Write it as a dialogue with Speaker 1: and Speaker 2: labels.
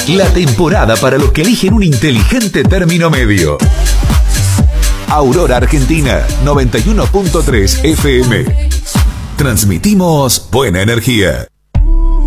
Speaker 1: La temporada para los que eligen un inteligente término medio. Aurora Argentina, 91.3 FM. Transmitimos buena energía.